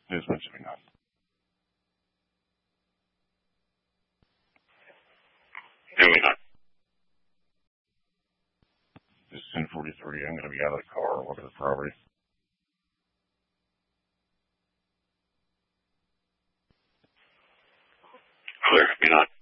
It's mentioning us. Doing that. This is 10:43. I'm going to be out of the car. Look at the property. Clear. Be not.